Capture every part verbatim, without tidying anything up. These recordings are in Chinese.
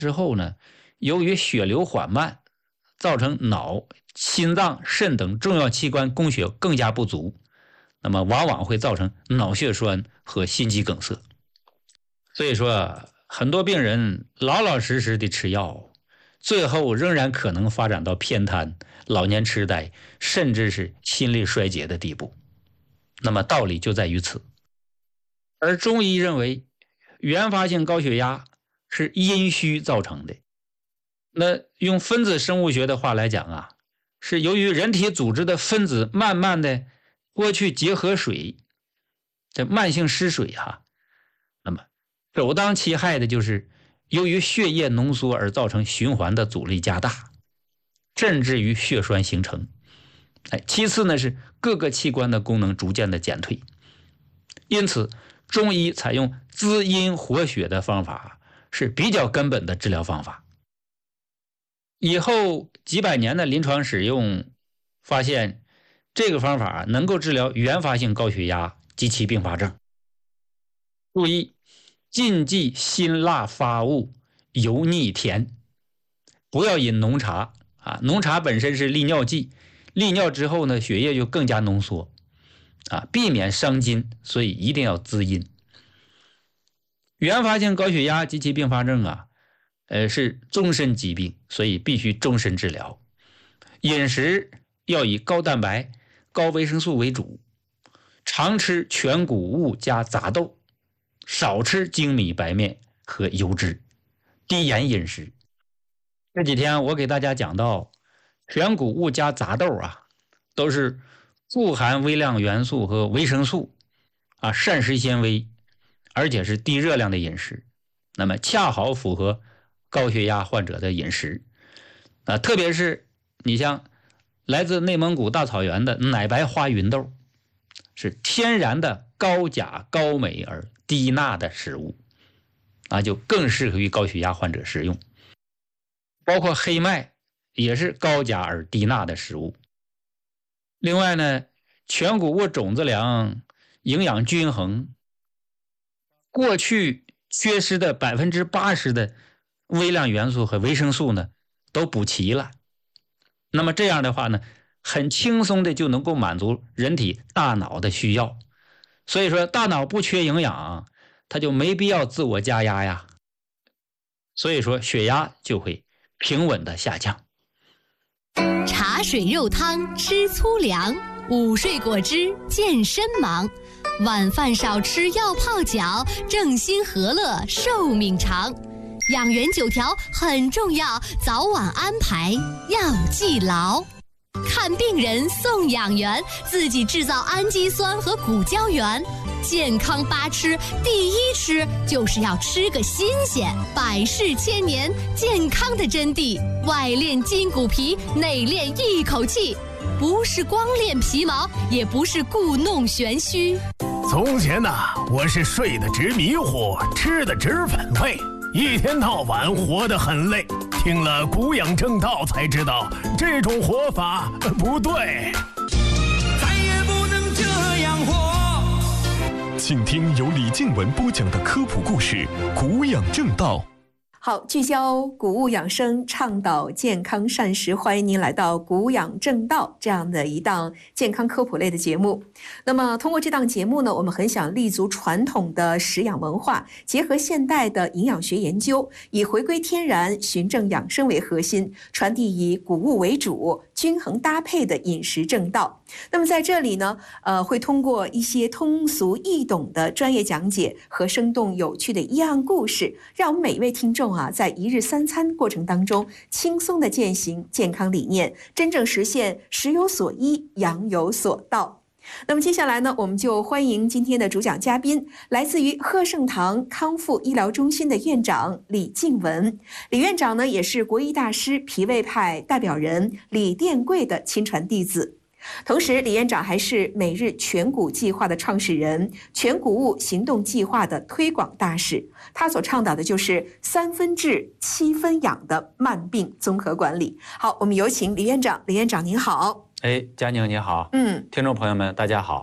之后呢，由于血流缓慢，造成脑、心脏、肾等重要器官供血更加不足，那么往往会造成脑血栓和心肌梗塞。所以说，很多病人老老实实的吃药，最后仍然可能发展到偏瘫、老年痴呆，甚至是心力衰竭的地步。那么道理就在于此。而中医认为，原发性高血压是阴虚造成的。那用分子生物学的话来讲啊，是由于人体组织的分子慢慢的过去结合水，这慢性失水哈、啊。那么首当其害的就是由于血液浓缩而造成循环的阻力加大，甚至于血栓形成。哎，其次呢是各个器官的功能逐渐的减退。因此中医采用滋阴活血的方法是比较根本的治疗方法。以后几百年的临床使用发现，这个方法能够治疗原发性高血压及其并发症。注意，禁忌辛辣发物、油腻甜，不要饮浓茶啊！浓茶本身是利尿剂，利尿之后呢，血液就更加浓缩啊，避免伤筋，所以一定要滋阴。原发性高血压及其并发症啊，呃，是终身疾病，所以必须终身治疗。饮食要以高蛋白、高维生素为主，常吃全谷物加杂豆，少吃精米白面和油脂，低盐饮食。这几天我给大家讲到，全谷物加杂豆啊，都是富含微量元素和维生素啊，膳食纤维，而且是低热量的饮食，那么恰好符合高血压患者的饮食啊，特别是你像来自内蒙古大草原的奶白花芸豆，是天然的高钾高镁而低钠的食物啊，就更适合于高血压患者食用。包括黑麦也是高钾而低钠的食物。另外呢，全谷物种子粮营养均衡，过去缺失的百分之八十的微量元素和维生素呢，都补齐了。那么这样的话呢，很轻松的就能够满足人体大脑的需要。所以说，大脑不缺营养，它就没必要自我加压呀。所以说，血压就会平稳的下降。 茶水肉汤吃粗粮，午睡果汁健身忙，晚饭少吃药泡脚，正心和乐寿命长。养元九条很重要，早晚安排要记牢。看病人送养元，自己制造氨基酸和骨胶原。健康八吃，第一吃就是要吃个新鲜，百世千年，健康的真谛，外练筋骨皮，内练一口气，不是光练皮毛，也不是故弄玄虚。 从前呐，我是睡得直迷糊，吃得直反胃，一天到晚活得很累。听了古养正道才知道，这种活法不对， 再也不能这样活。 请听由李静文播讲的科普故事《古养正道》。 好，聚焦谷物养生，倡导健康膳食，欢迎您来到《谷养正道》这样的一档健康科普类的节目。那么通过这档节目呢，我们很想立足传统的食养文化，结合现代的营养学研究，以回归天然、循证养生为核心，传递以谷物为主、均衡搭配的饮食正道。那么在这里呢，呃，会通过一些通俗易懂的专业讲解和生动有趣的医案故事，让我们每一位听众啊，在一日三餐过程当中轻松的践行健康理念，真正实现食有所依、养有所道。那么接下来呢，我们就欢迎今天的主讲嘉宾，来自于贺盛堂康复医疗中心的院长李静文。李院长呢，也是国医大师脾胃派代表人李殿贵的亲传弟子。同时，李院长还是每日全谷计划的创始人，全谷物行动计划的推广大使。他所倡导的就是三分治七分养的慢病综合管理。好，我们有请李院长。李院长您好。 哎，佳宁你好。 嗯， 听众朋友们大家好。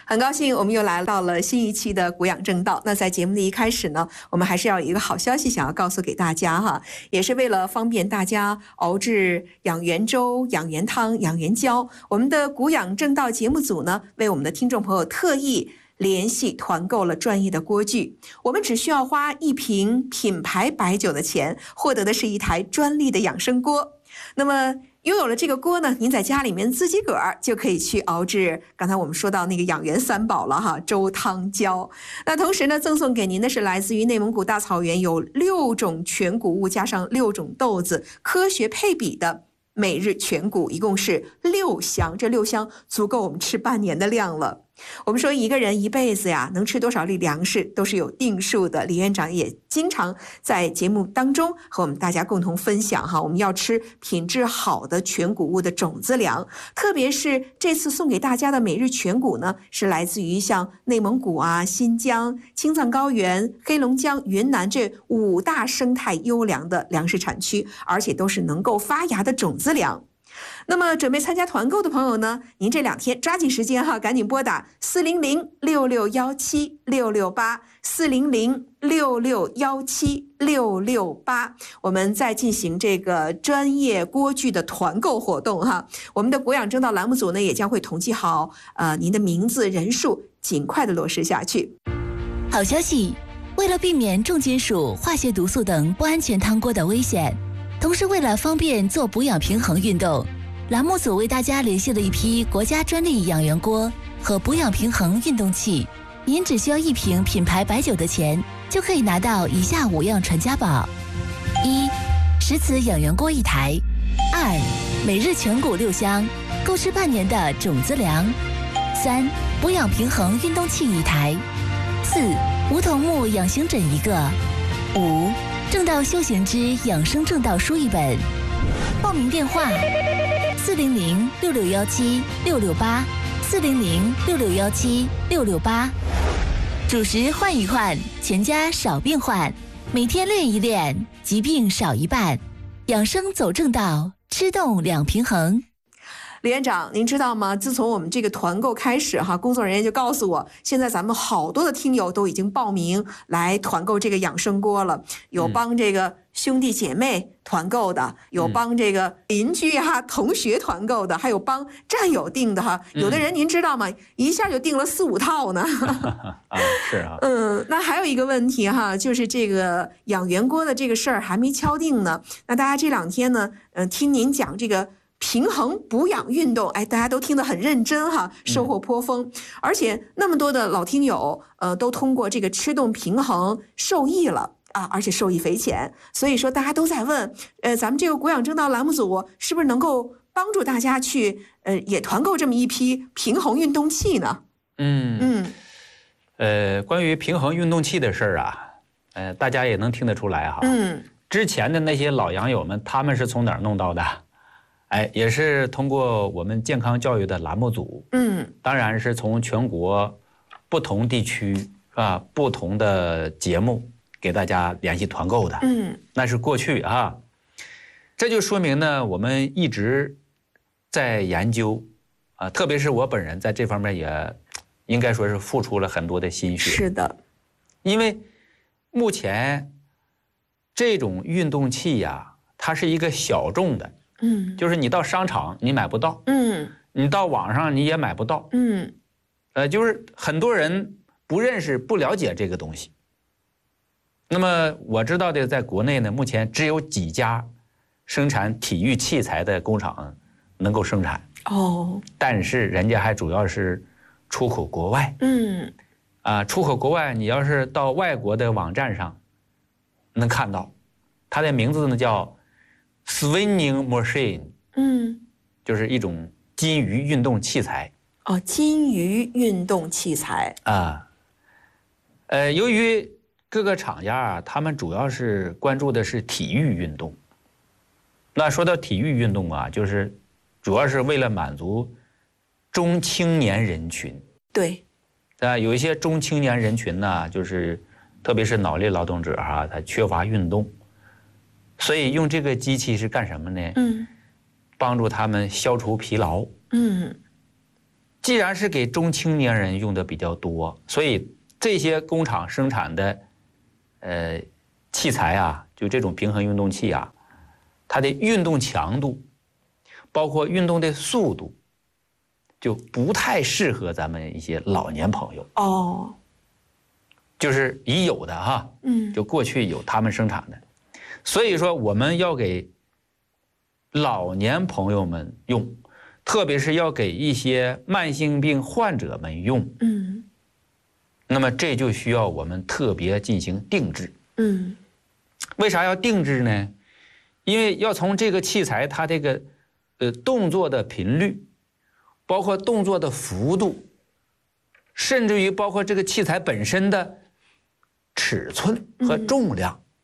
很高兴我们又来到了新一期的股养正道。那在节目的一开始呢，我们还是要有一个好消息想要告诉给大家哈，也是为了方便大家熬制养元粥、养元汤、养元胶，我们的股养正道节目组呢，为我们的听众朋友特意联系团购了专业的锅具，我们只需要花一瓶品牌白酒的钱，获得的是一台专利的养生锅。那么拥有了这个锅呢，您在家里面自己个儿就可以去熬制刚才我们说到那个养元三宝了哈，粥汤胶。那同时呢，赠送给您的是来自于内蒙古大草原有六种全谷物加上六种豆子科学配比的每日全谷，一共是六箱，这六箱足够我们吃半年的量了。我们说一个人一辈子呀，能吃多少粒粮食都是有定数的。李院长也经常在节目当中和我们大家共同分享哈，我们要吃品质好的全谷物的种子粮，特别是这次送给大家的每日全谷呢，是来自于像内蒙古啊、新疆、青藏高原、黑龙江、云南这五大生态优良的粮食产区，而且都是能够发芽的种子粮。那么准备参加团购的朋友呢，您这两天抓紧时间哈，赶紧拨打四零零六六幺七六六八四零零六六幺七六六八，我们在进行这个专业锅具的团购活动哈。我们的股养正道栏目组呢，也将会统计好呃您的名字人数，尽快的落实下去。 好消息，为了避免重金属、化学毒素等不安全汤锅的危险，同时为了方便做补养平衡运动，栏目组为大家联系了一批国家专利养元锅和补养平衡运动器，您只需要一瓶品牌白酒的钱，就可以拿到以下五样传家宝：一、石瓷养元锅一台；二、每日全谷六箱，够吃半年的种子粮；三、补养平衡运动器一台；四、梧桐木养心枕一个；五、正道修行之养生正道书一本。报名电话：四零零六六幺七六六八，四零零六六幺七六六八。主食换一换，全家少病患。每天练一练，疾病少一半。养生走正道，吃动两平衡。 李院长，您知道吗？自从我们这个团购开始哈，工作人员就告诉我，现在咱们好多的听友都已经报名来团购这个养生锅了，有帮这个兄弟姐妹团购的，有帮这个邻居哈、同学团购的，还有帮战友订的哈。有的人您知道吗？一下就订了四五套呢。 啊，是啊。 嗯，那还有一个问题哈，就是这个养元锅的这个事儿还没敲定呢。那大家这两天呢，嗯、呃，听您讲这个平衡补养运动，哎，大家都听得很认真哈，收获颇丰。嗯、而且那么多的老听友，呃，都通过这个吃动平衡受益了啊，而且受益匪浅。所以说大家都在问，呃，咱们这个股养正道栏目组是不是能够帮助大家去，呃，也团购这么一批平衡运动器呢？ 嗯嗯，呃，关于平衡运动器的事儿啊，呃，大家也能听得出来哈。嗯，之前的那些老养友们，他们是从哪儿弄到的？哎，也是通过我们健康教育的栏目组，嗯，当然是从全国不同地区啊、不同的节目给大家联系团购的，嗯，那是过去啊，这就说明呢，我们一直在研究啊，特别是我本人在这方面也应该说是付出了很多的心血。 是的， 因为目前这种运动器呀，它是一个小众的。嗯，就是你到商场你买不到，嗯，你到网上你也买不到，嗯，呃，就是很多人不认识、不了解这个东西。那么我知道的，在国内呢，目前只有几家生产体育器材的工厂能够生产，哦，但是人家还主要是出口国外，嗯，啊，出口国外，你要是到外国的网站上能看到，它的名字呢叫Swimming Machine， 嗯，就是一种金鱼运动器材。 哦，金鱼运动器材啊， 呃，由于各个厂家啊，他们主要是关注的是体育运动。那说到体育运动啊，就是主要是为了满足中青年人群。 对， 啊，有一些中青年人群呢，就是特别是脑力劳动者哈、啊，他缺乏运动。所以用这个机器是干什么呢？嗯，帮助他们消除疲劳。嗯， 既然是给中青年人用的比较多，所以这些工厂生产的呃器材啊，就这种平衡运动器啊，它的运动强度，包括运动的速度，就不太适合咱们一些老年朋友。 哦， 就是已有的哈， 嗯， 就过去有他们生产的，所以说我们要给老年朋友们用，特别是要给一些慢性病患者们用， 嗯， 那么这就需要我们特别进行定制。 嗯， 为啥要定制呢？因为要从这个器材它这个呃动作的频率，包括动作的幅度，甚至于包括这个器材本身的尺寸和重量，嗯、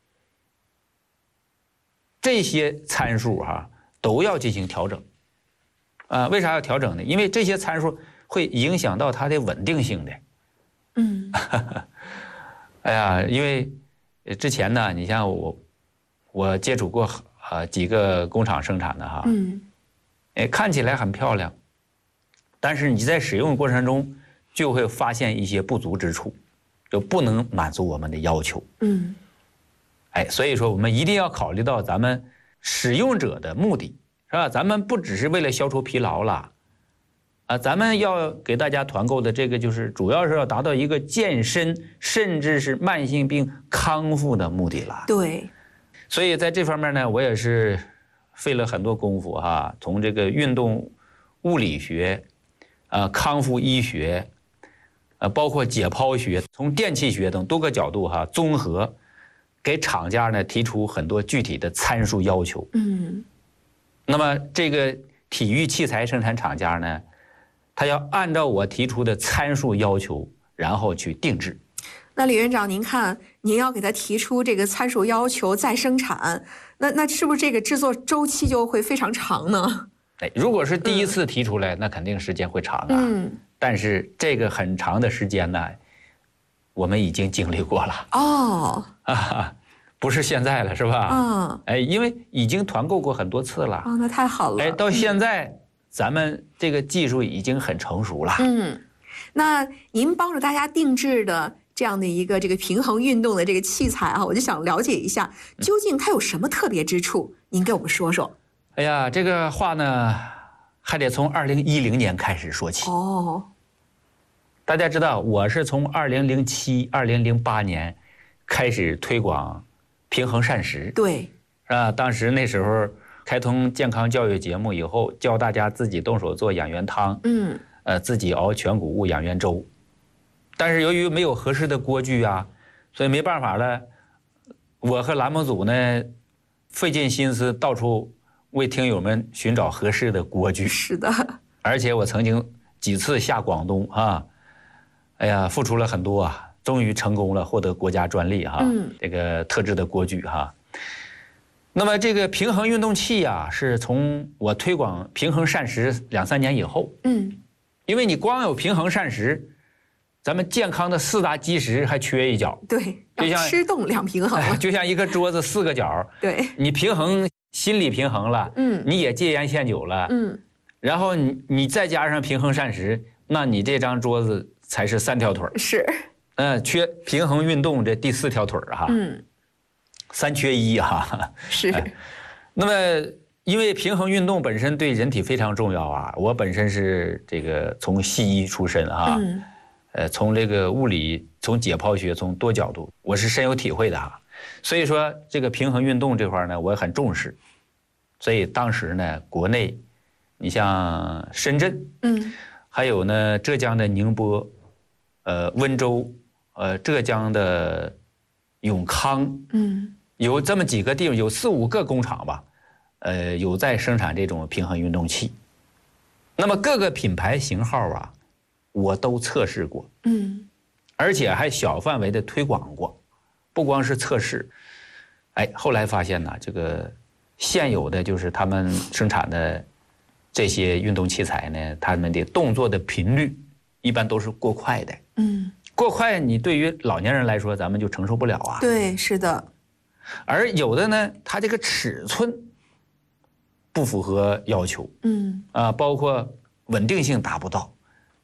这些参数哈、啊、都要进行调整。啊、呃，为啥要调整呢？因为这些参数会影响到它的稳定性的。 嗯， 哎呀，因为之前呢，你像我，我接触过啊几个工厂生产的哈， 嗯， 哎，看起来很漂亮，但是你在使用过程中就会发现一些不足之处，就不能满足我们的要求。 嗯， 哎，所以说我们一定要考虑到咱们使用者的目的，是吧？咱们不只是为了消除疲劳了，啊，咱们要给大家团购的这个就是主要是要达到一个健身甚至是慢性病康复的目的了。 对， 所以在这方面呢，我也是费了很多功夫哈，从这个运动物理学、啊康复医学、呃包括解剖学，从电气学等多个角度哈综合，给厂家呢提出很多具体的参数要求。 嗯， 那么这个体育器材生产厂家呢，他要按照我提出的参数要求，然后去定制。 那李院长，您看，您要给他提出这个参数要求再生产，那那是不是这个制作周期就会非常长呢？ 哎，如果是第一次提出来，嗯、那肯定时间会长啊。 嗯。 但是这个很长的时间呢，我们已经经历过了。 哦。 啊，不是现在了，是吧？ 嗯。 哎，因为已经团购过很多次了。 哦，那太好了。 哎，到现在。嗯咱们这个技术已经很成熟了。 嗯，那您帮助大家定制的这样的一个这个平衡运动的这个器材啊，我就想了解一下，究竟它有什么特别之处？您给我们说说。 哎呀，这个话呢，还得从二零一零年开始说起。 哦， 大家知道，我是从二零零七、二零零八年开始推广平衡膳食。 对， 是吧？当时那时候。开通健康教育节目以后，教大家自己动手做养元汤， 嗯， 呃，自己熬全谷物养元粥。但是由于没有合适的锅具啊，所以没办法了。我和栏目组呢，费尽心思到处为听友们寻找合适的锅具。 是的， 而且我曾经几次下广东啊，哎呀，付出了很多啊，终于成功了，获得国家专利哈、啊， 嗯， 这个特制的锅具哈、啊。那么这个平衡运动器呀、啊，是从我推广平衡膳食两三年以后， 嗯， 因为你光有平衡膳食，咱们健康的四大基石还缺一角， 对， 就像吃动两平衡了， 就像一个桌子四个角， 对， 你平衡心理平衡了， 嗯， 你也戒烟限酒了， 嗯， 然后你你再加上平衡膳食，那你这张桌子才是三条腿是， 嗯、呃，缺平衡运动这第四条腿哈， 嗯。 三缺一哈， 是。 那么，因为平衡运动本身对人体非常重要啊，我本身是这个从西医出身啊， 嗯， 呃，从这个物理、从解剖学、从多角度，我是深有体会的啊。所以说，这个平衡运动这块呢，我也很重视。所以当时呢，国内，你像深圳， 嗯， 还有呢浙江的宁波，呃，温州，呃，浙江的永康， 嗯。 有这么几个地方，有四五个工厂吧，呃，有在生产这种平衡运动器。那么各个品牌型号啊，我都测试过， 嗯， 而且还小范围的推广过，不光是测试。哎，后来发现呢，这个现有的就是他们生产的这些运动器材呢，他们的动作的频率一般都是过快的， 嗯， 过快你对于老年人来说，咱们就承受不了啊。 对，是的。 而有的呢，它这个尺寸不符合要求， 嗯， 啊，包括稳定性达不到，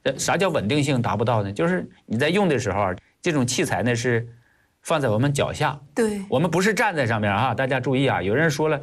呃，啥叫稳定性达不到呢？就是你在用的时候啊，这种器材呢是放在我们脚下， 对， 我们不是站在上面啊。大家注意啊，有人说了，